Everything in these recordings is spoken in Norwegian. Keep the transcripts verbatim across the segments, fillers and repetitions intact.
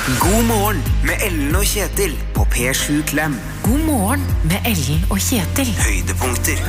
God morgen med Ellen og Kjetil på P sju Klem. God morgen med Ellen og Kjetil. Høydepunkter.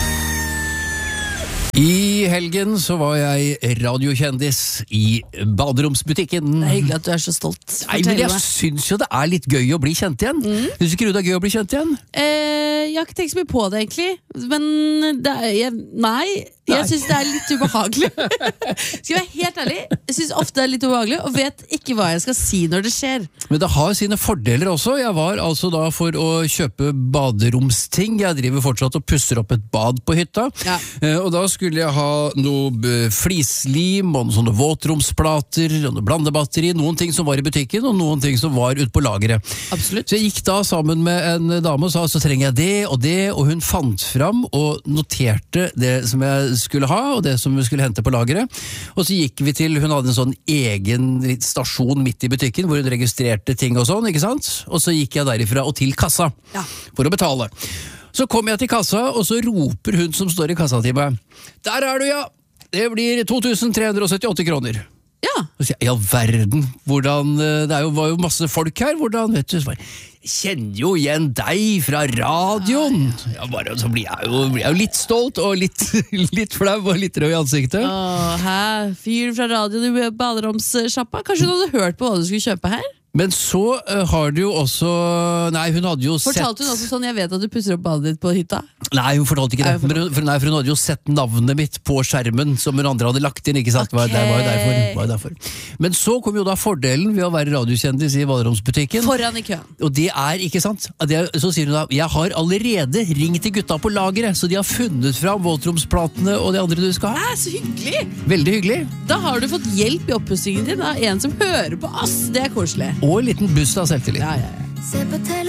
I helgen så var jeg radiokjendis i baderomsbutikken. Det er hyggelig at du er så stolt. Nei, men jeg syns jo det er litt gøy å bli kjent igjen. Mm. Syns ikke du det er gøy å bli kjent igjen? Eh, jeg har ikke tenkt så mye på det egentlig. Men det er, jeg, nei, jeg syns det er litt ubehagelig. Skal jeg være helt ærlig, jeg syns ofte det er litt ubehagelig og vet ikke hva jeg skal si når det skjer. Men det har sine fordeler også. Jeg var altså da for å kjøpe baderomsting. Jeg driver fortsatt og pusser opp et bad på hytta. Ja. eh, Og da skulle jeg ha noe flislim og noen sånne våtromsplater og noe blandebatteri, noen ting som var i butikken og noen ting som var ute på lageret. Absolutt. Så jeg gikk da sammen med en dame og sa så trenger jeg det og det, og hun fant fram og noterte det som jeg skulle ha og det som vi skulle hente på lageret. Og så gikk vi til, hun hadde en sånn egen stasjon midt i butikken hvor hun registrerte ting og sånn, ikke sant? Og så gikk jeg derifra og til kassa ja. For å betale. Så kom jeg til kassa, og så roper hun som står i kassa til meg. Der er du, ja! Det blir to tusen tre hundre syttiåtte kroner. Ja. Så sier jeg, i all verden, hvordan, det er jo, var jo masse folk her, hvordan, vet du, så bare, jeg kjenner jo igjen deg fra radioen. Ja, bare, så blir jeg, jo, blir jeg jo litt stolt, og litt, litt flau, og litt rød i ansiktet. Åh, hæ? Fyren fra radioen i baderomssjappa? Kanskje du hadde hørt på hva du skulle kjøpe her? Men så uh, har du jo også Nei, hun hadde jo fortalte sett Fortalte hun også sånn, jeg vet at du pusser opp badet ditt på hytta? Nei, hun fortalte ikke det, nei, fortalte. For, nei, for hun hadde jo sett navnet mitt på skjermen som hun andre hadde lagt inn, ikke sant? Okay. Det var jo derfor, var jo derfor. Men så kom jo da fordelen ved å være radiokjendis i baderomsbutikken. Foran i køen. Og det er, ikke sant? Det, så sier hun da, jeg har allerede ringt til gutta på lageret, så de har funnet fram våtromsplatene og det andre du skal ha. Nei, så hyggelig! Veldig hyggelig. Da har du fått hjelp i oppussingen din av en som hører på oss. Det er koselig. Og en liten buss av selvtillit. Ja, ja, ja.